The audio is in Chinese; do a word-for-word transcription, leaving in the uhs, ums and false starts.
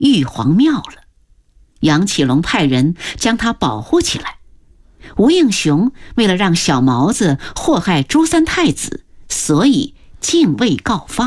玉皇庙了。杨启隆派人将他保护起来。吴应熊为了让小毛子祸害朱三太子，所以敬畏告发。